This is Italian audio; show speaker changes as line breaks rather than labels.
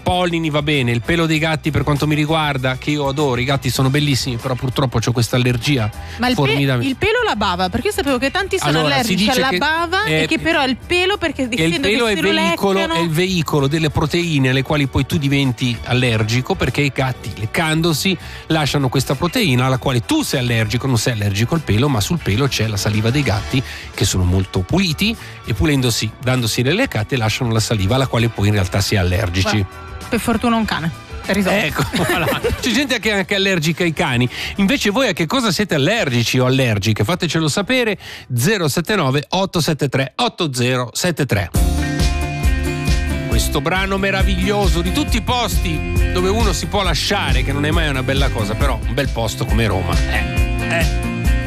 pollini va bene, il pelo dei gatti per quanto mi riguarda, che io adoro, i gatti sono bellissimi, però purtroppo ho questa allergia formidabile.
Il pelo o la bava? Perché io sapevo che tanti sono allergici alla bava e che però il pelo, perché
il pelo è il veicolo delle proteine alle quali poi tu diventi allergico, perché i gatti leccandosi lasciano questa proteina alla quale tu sei allergico. Non sei allergico al pelo, ma sul pelo c'è la saliva dei gatti, che sono molto puliti, e pulendosi, dandosi le leccate, lasciano la saliva alla quale poi in realtà si è allergici.
Per fortuna un cane.
Ecco, voilà. C'è gente anche allergica ai cani. Invece voi a che cosa siete allergici o allergiche? Fatecelo sapere. 079 873 8073. Questo brano meraviglioso, di tutti i posti dove uno si può lasciare, che non è mai una bella cosa, però un bel posto come Roma.